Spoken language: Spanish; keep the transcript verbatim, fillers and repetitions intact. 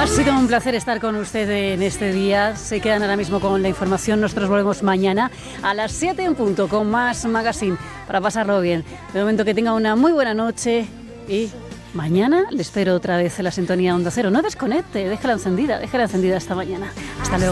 Ha sido un placer estar con usted en este día. Se quedan ahora mismo con la información. Nosotros volvemos mañana a las siete en punto con más Magazine para pasarlo bien. De momento que tenga una muy buena noche y mañana le espero otra vez en la sintonía Onda Cero. No desconecte, déjala encendida, déjala encendida esta mañana. Hasta luego.